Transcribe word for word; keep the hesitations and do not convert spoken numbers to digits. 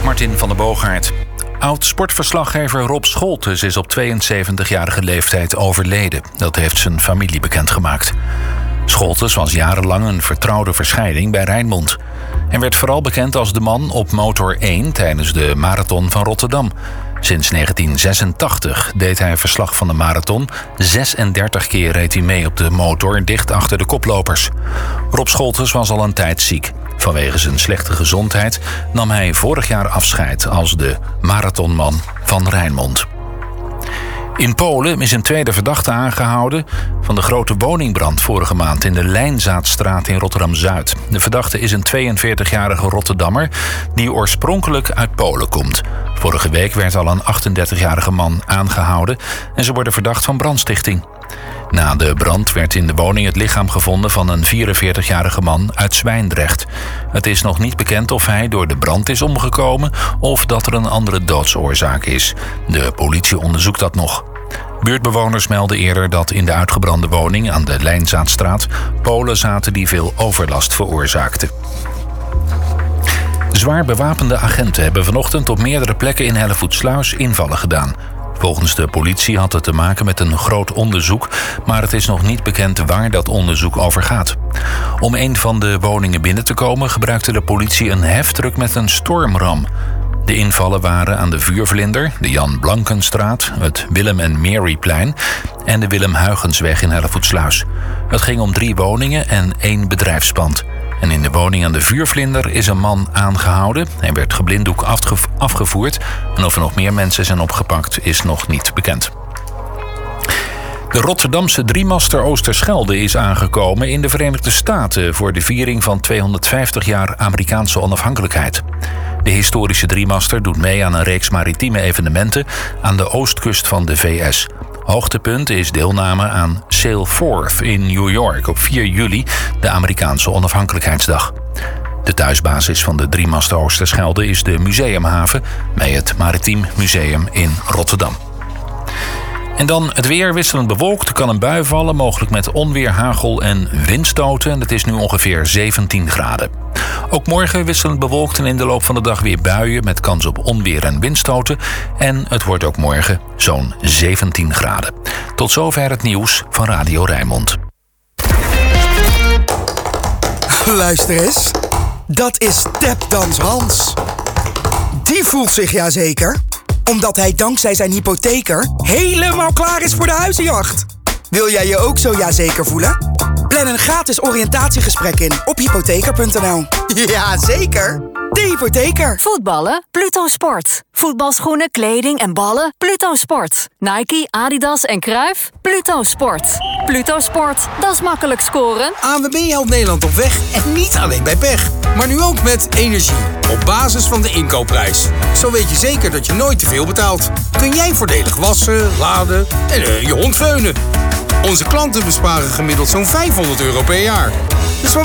Martin van der Boogaard. Oud-sportverslaggever Rob Scholtes is op tweeënzeventigjarige leeftijd overleden. Dat heeft zijn familie bekendgemaakt. Scholtes was jarenlang een vertrouwde verschijning bij Rijnmond. Hij werd vooral bekend als de man op motor één tijdens de Marathon van Rotterdam. Sinds negentien zesentachtig deed hij verslag van de marathon. zesendertig keer reed hij mee op de motor, dicht achter de koplopers. Rob Scholtes was al een tijd ziek. Vanwege zijn slechte gezondheid nam hij vorig jaar afscheid als de marathonman van Rijnmond. In Polen is een tweede verdachte aangehouden van de grote woningbrand vorige maand in de Lijnzaadstraat in Rotterdam-Zuid. De verdachte is een tweeënveertigjarige Rotterdammer die oorspronkelijk uit Polen komt. Vorige week werd al een achtendertigjarige man aangehouden en ze worden verdacht van brandstichting. Na de brand werd in de woning het lichaam gevonden van een vierenveertigjarige man uit Zwijndrecht. Het is nog niet bekend of hij door de brand is omgekomen of dat er een andere doodsoorzaak is. De politie onderzoekt dat nog. Buurtbewoners melden eerder dat in de uitgebrande woning aan de Lijnzaadstraat Polen zaten die veel overlast veroorzaakten. Zwaar bewapende agenten hebben vanochtend op meerdere plekken in Hellevoetsluis invallen gedaan. Volgens de politie had het te maken met een groot onderzoek, maar het is nog niet bekend waar dat onderzoek over gaat. Om een van de woningen binnen te komen gebruikte de politie een heftruck met een stormram. De invallen waren aan de Vuurvlinder, de Jan Blankenstraat, het Willem en Maryplein en de Willem Huygensweg in Hellevoetsluis. Het ging om drie woningen en één bedrijfspand. En in de woning aan de Vuurvlinder is een man aangehouden. Hij werd geblinddoek afge- afgevoerd. En of er nog meer mensen zijn opgepakt is nog niet bekend. De Rotterdamse driemaster Oosterschelde is aangekomen in de Verenigde Staten voor de viering van tweehonderdvijftig jaar Amerikaanse onafhankelijkheid. De historische driemaster doet mee aan een reeks maritieme evenementen aan de oostkust van de V S. Hoogtepunt is deelname aan Sail Forth in New York op vier juli, de Amerikaanse onafhankelijkheidsdag. De thuisbasis van de driemaster Oosterschelde is de Museumhaven bij het Maritiem Museum in Rotterdam. En dan het weer, wisselend bewolkt. Er kan een bui vallen, mogelijk met onweer, hagel en windstoten. Het is nu ongeveer zeventien graden. Ook morgen wisselend bewolkt en in de loop van de dag weer buien met kans op onweer en windstoten. En het wordt ook morgen zo'n zeventien graden. Tot zover het nieuws van Radio Rijnmond. Luister eens, dat is Tapdans Hans. Die voelt zich ja zeker, omdat hij dankzij zijn hypotheker helemaal klaar is voor de huizenjacht. Wil jij je ook zo ja zeker voelen? Plan een gratis oriëntatiegesprek in op hypotheker punt n l. Ja, zeker. De Hypotheker. Voetballen? Pluto Sport. Voetbalschoenen, kleding en ballen? Pluto Sport. Nike, Adidas en Cruijff? Pluto Sport. Pluto Sport, dat is makkelijk scoren. A N W B helpt Nederland op weg en niet alleen bij pech. Maar nu ook met energie. Op basis van de inkoopprijs. Zo weet je zeker dat je nooit te veel betaalt. Kun jij voordelig wassen, laden en uh, je hond veunen. Onze klanten besparen gemiddeld zo'n vijfhonderd euro per jaar. Dus waar